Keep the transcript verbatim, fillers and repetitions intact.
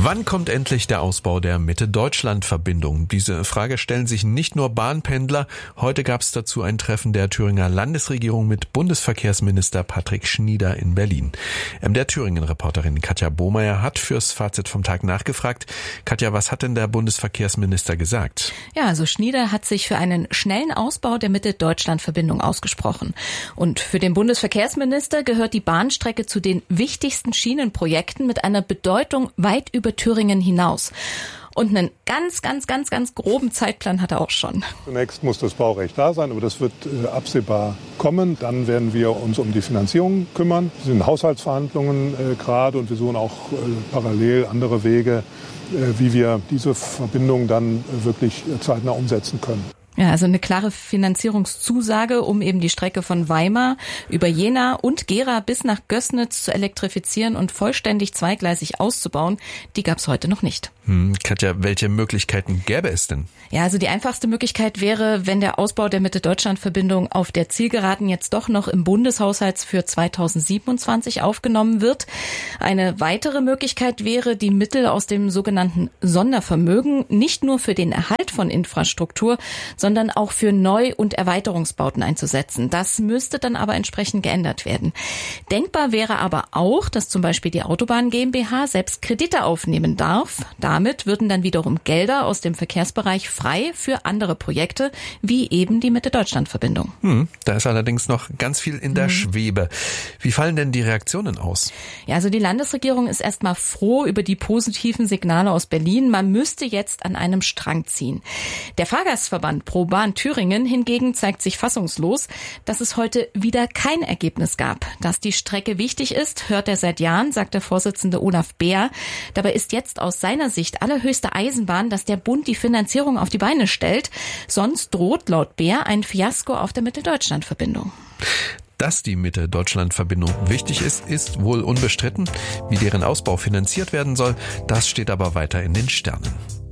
Wann kommt endlich der Ausbau der Mitte-Deutschland-Verbindung? Diese Frage stellen sich nicht nur Bahnpendler. Heute gab es dazu ein Treffen der Thüringer Landesregierung mit Bundesverkehrsminister Patrick Schnieder in Berlin. M D R Thüringen-Reporterin Katja Bohmeier hat fürs Fazit vom Tag nachgefragt. Katja, was hat denn der Bundesverkehrsminister gesagt? Ja, also Schnieder hat sich für einen schnellen Ausbau der Mitte-Deutschland-Verbindung ausgesprochen. Und für den Bundesverkehrsminister gehört die Bahnstrecke zu den wichtigsten Schienenprojekten mit einer Bedeutung weit über Thüringen hinaus. Und einen ganz, ganz, ganz, ganz groben Zeitplan hat er auch schon. Zunächst muss das Baurecht da sein, aber das wird äh, absehbar kommen. Dann werden wir uns um die Finanzierung kümmern. Wir sind in Haushaltsverhandlungen äh, gerade und wir suchen auch äh, parallel andere Wege, äh, wie wir diese Verbindung dann äh, wirklich äh, zeitnah umsetzen können. Ja, also eine klare Finanzierungszusage, um eben die Strecke von Weimar über Jena und Gera bis nach Gößnitz zu elektrifizieren und vollständig zweigleisig auszubauen, die gab es heute noch nicht. Hm, Katja, welche Möglichkeiten gäbe es denn? Ja, also die einfachste Möglichkeit wäre, wenn der Ausbau der Mitte-Deutschland-Verbindung auf der Zielgeraden jetzt doch noch im Bundeshaushalt für zweitausendsiebenundzwanzig aufgenommen wird. Eine weitere Möglichkeit wäre, die Mittel aus dem sogenannten Sondervermögen nicht nur für den Erhalt von Infrastruktur, sondern auch für Neu- und Erweiterungsbauten einzusetzen. Das müsste dann aber entsprechend geändert werden. Denkbar wäre aber auch, dass zum Beispiel die Autobahn GmbH selbst Kredite aufnehmen darf. Damit würden dann wiederum Gelder aus dem Verkehrsbereich frei für andere Projekte, wie eben die Mitte-Deutschland-Verbindung. Hm, da ist allerdings noch ganz viel in der hm. Schwebe. Wie fallen denn die Reaktionen aus? Ja, also die Landesregierung ist erstmal froh über die positiven Signale aus Berlin. Man müsste jetzt an einem Strang ziehen. Der Fahrgastverband Pro Bahn Thüringen hingegen zeigt sich fassungslos, dass es heute wieder kein Ergebnis gab. Dass die Strecke wichtig ist, hört er seit Jahren, sagt der Vorsitzende Olaf Beer. Dabei ist jetzt aus seiner Sicht allerhöchste Eisenbahn, dass der Bund die Finanzierung auf die Beine stellt. Sonst droht laut Beer ein Fiasko auf der Mitte-Deutschland-Verbindung. Dass die Mitte-Deutschland-Verbindung wichtig ist, ist wohl unbestritten. Wie deren Ausbau finanziert werden soll, das steht aber weiter in den Sternen.